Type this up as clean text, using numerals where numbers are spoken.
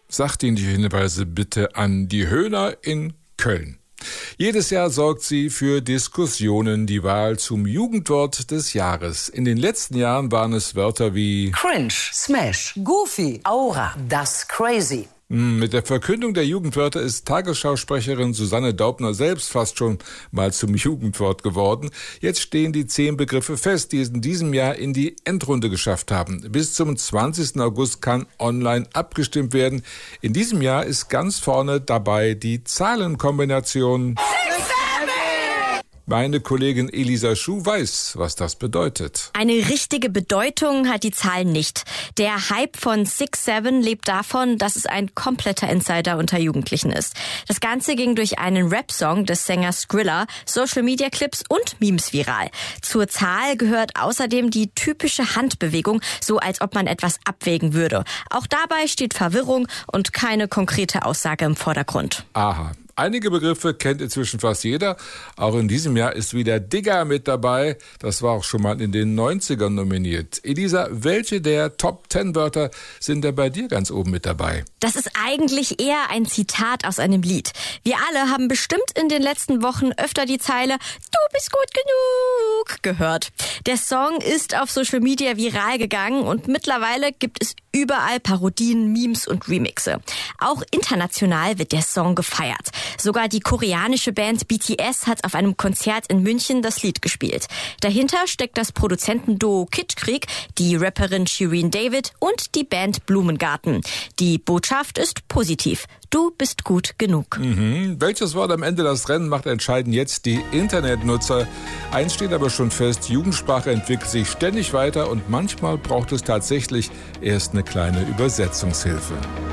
Sachdienliche Hinweise bitte an die Höhner in Köln. Jedes Jahr sorgt sie für Diskussionen, die Wahl zum Jugendwort des Jahres. In den letzten Jahren waren es Wörter wie Cringe, Smash, Goofy, Aura, das Crazy. Mit der Verkündung der Jugendwörter ist Tagesschausprecherin Susanne Daubner selbst fast schon mal zum Jugendwort geworden. Jetzt stehen die 10 Begriffe fest, die es in diesem Jahr in die Endrunde geschafft haben. Bis zum 20. August kann online abgestimmt werden. In diesem Jahr ist ganz vorne dabei die Zahlenkombination. Meine Kollegin Elisa Schuh weiß, was das bedeutet. Eine richtige Bedeutung hat die Zahl nicht. Der Hype von 6-7 lebt davon, dass es ein kompletter Insider unter Jugendlichen ist. Das Ganze ging durch einen Rap-Song des Sängers Skrilla, Social-Media-Clips und Memes viral. Zur Zahl gehört außerdem die typische Handbewegung, so als ob man etwas abwägen würde. Auch dabei steht Verwirrung und keine konkrete Aussage im Vordergrund. Aha. Einige Begriffe kennt inzwischen fast jeder. Auch in diesem Jahr ist wieder Digger mit dabei. Das war auch schon mal in den 90ern nominiert. Elisa, welche der Top 10 Wörter sind denn bei dir ganz oben mit dabei? Das ist eigentlich eher ein Zitat aus einem Lied. Wir alle haben bestimmt in den letzten Wochen öfter die Zeile "Du bist gut genug" gehört. Der Song ist auf Social Media viral gegangen und mittlerweile gibt es überall Parodien, Memes und Remixe. Auch international wird der Song gefeiert. Sogar die koreanische Band BTS hat auf einem Konzert in München das Lied gespielt. Dahinter steckt das Produzentenduo Kitschkrieg, die Rapperin Shirin David und die Band Blumengarten. Die Botschaft ist positiv. Du bist gut genug. Welches Wort am Ende das Rennen macht, entscheiden jetzt die Internetnutzer. Eins steht aber schon fest, Jugendsprache entwickelt sich ständig weiter und manchmal braucht es tatsächlich erst eine kleine Übersetzungshilfe.